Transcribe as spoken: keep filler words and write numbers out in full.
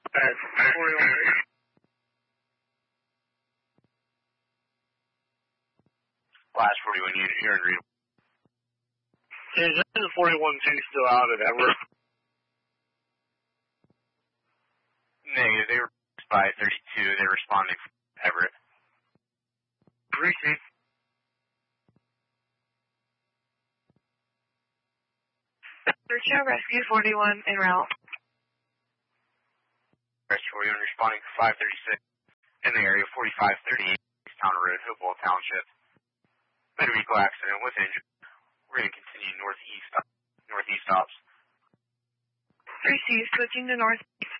Alright, forty-one. Last forty-one unit, you're in read. Yeah, this is forty-one two still out at Everett. Negative, they were by thirty-two, they're responding from Everett. Receive. Search and rescue forty-one en route. Rescue forty-one responding for five thirty-six in the area forty-five thirty-eight, Town Road, Hopewell Township. Motor vehicle accident with injury. We're going to continue northeast, northeast stops. three C, switching to northeast.